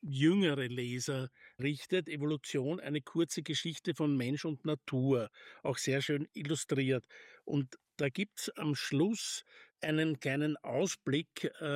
jüngere Leser richtet. Evolution, eine kurze Geschichte von Mensch und Natur, auch sehr schön illustriert. Und da gibt's am Schluss einen kleinen Ausblick